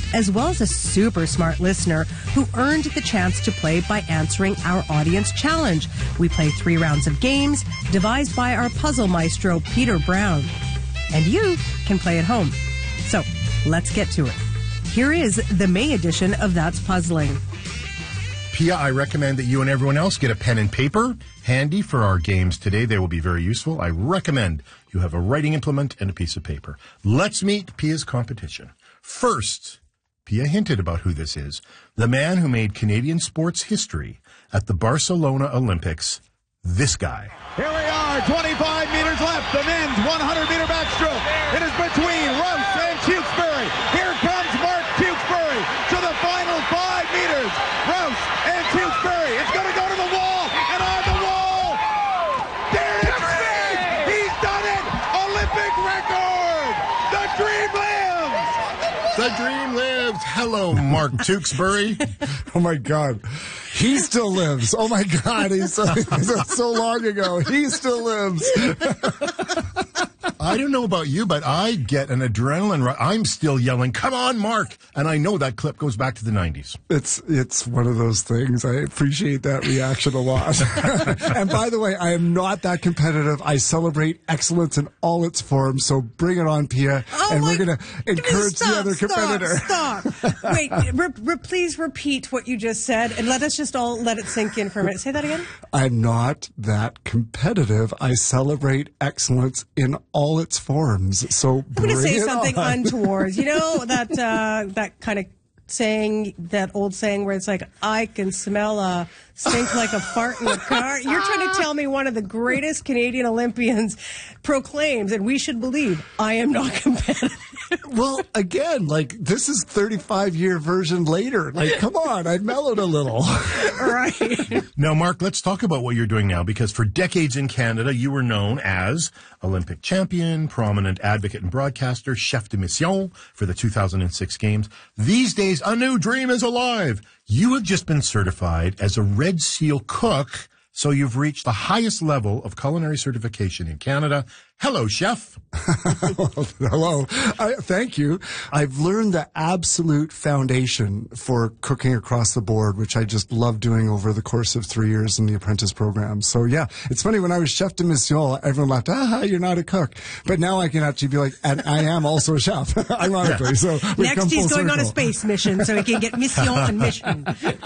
as well as a super smart listener who earned the chance to play by answering our audience challenge. We play 3 rounds of games devised by our puzzle maestro, Peter Brown. And you can play at home. So, let's get to it. Here is the May edition of That's Puzzling. Pia, I recommend that you and everyone else get a pen and paper handy for our games today. They will be very useful. I recommend you have a writing implement and a piece of paper. Let's meet Pia's competition. First, Pia hinted about who this is. The man who made Canadian sports history at the Barcelona Olympics. This guy. Here we are, 25 meters left. The men's 100-meter backstroke. It is between Rouse and Tewksbury. Here comes Mark Tewksbury to the final 5 meters. Rouse and Tewksbury. It's going to go to the wall and on the wall. There it is. He's done it. Olympic record. The dream lives. The dream lives. Hello, Mark Tewksbury. Oh, my God. He still lives. Oh, my God. He's so long ago. He still lives. I don't know about you, but I get an adrenaline rush. I'm still yelling, "Come on, Mark!" And I know that clip goes back to the 90s. It's one of those things. I appreciate that reaction a lot. And by the way, I am not that competitive. I celebrate excellence in all its forms. So bring it on, Pia. And we're going to encourage the other competitor. Stop. Wait, please repeat what you just said, and let us just all let it sink in for a minute. Say that again. I'm not that competitive. I celebrate excellence in all its forms. So I'm going to say something on. untoward. You know that kind of saying, that old saying where it's like, I can smell a stink like a fart in the car. You're trying to tell me one of the greatest Canadian Olympians proclaims, and we should believe, I am not competitive. Well, again, like, this is 35-year version later. Like, come on, I mellowed a little. Right. Now, Mark, let's talk about what you're doing now, because for decades in Canada, you were known as Olympic champion, prominent advocate and broadcaster, chef de mission for the 2006 Games. These days, a new dream is alive. You have just been certified as a Red Seal cook, so you've reached the highest level of culinary certification in Canada. Hello, chef. Hello. Thank you. I've learned the absolute foundation for cooking across the board, which I just love doing over the course of 3 years in the apprentice program. So, yeah, it's funny. When I was chef de mission, everyone laughed, you're not a cook. But now I can actually be like, and I am also a chef, ironically. So next he's going on a space mission, so he can get mission and mission.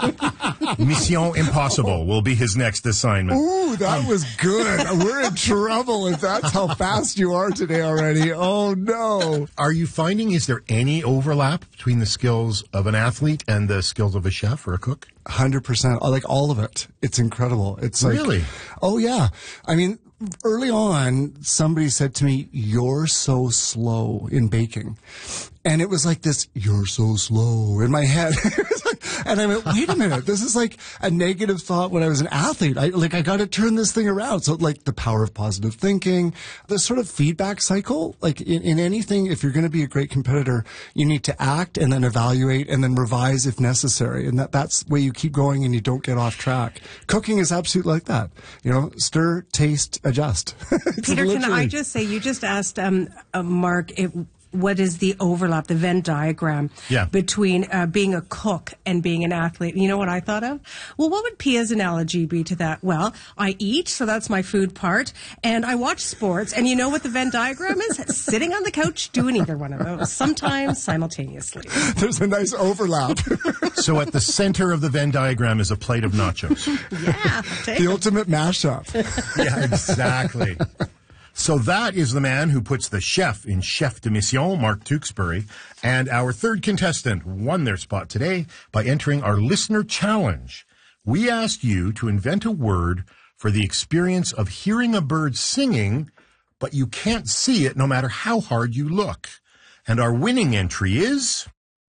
Mission Impossible will be his next assignment. Ooh, that was good. We're in trouble if that's how fast you are today already. Oh, no. Are you finding, is there any overlap between the skills of an athlete and the skills of a chef or a cook? 100%. I like all of it. It's incredible. It's like, really? Oh, yeah. I mean, early on, somebody said to me, "You're so slow in baking." And it was like this, "You're so slow," in my head. And I went, wait a minute, this is like a negative thought when I was an athlete. I got to turn this thing around. So like the power of positive thinking, the sort of feedback cycle, like in anything, if you're going to be a great competitor, you need to act and then evaluate and then revise if necessary. And that's the way you keep going and you don't get off track. Cooking is absolutely like that. You know, stir, taste, adjust. Peter, can I just say, you just asked Mark, what is the overlap, the Venn diagram between being a cook and being an athlete? You know what I thought of? Well, what would Pia's analogy be to that? Well, I eat, so that's my food part, and I watch sports, and you know what the Venn diagram is? Sitting on the couch doing either one of those, sometimes simultaneously. There's a nice overlap. So at the center of the Venn diagram is a plate of nachos. Yeah. The ultimate mashup. Yeah, exactly. So that is the man who puts the chef in chef de mission, Mark Tewksbury. And our third contestant won their spot today by entering our listener challenge. We asked you to invent a word for the experience of hearing a bird singing, but you can't see it no matter how hard you look. And our winning entry is...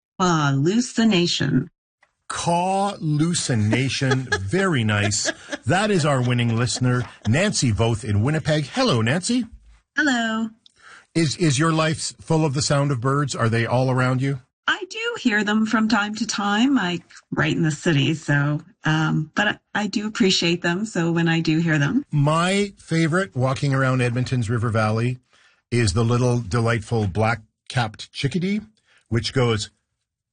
hallucination. Caw-lucination. Very nice. That is our winning listener, Nancy Voth in Winnipeg. Hello, Nancy. Hello. Is your life full of the sound of birds? Are they all around you? I do hear them from time to time. I right in the city, so but I do appreciate them. So when I do hear them, my favorite walking around Edmonton's River Valley is the little delightful black-capped chickadee, which goes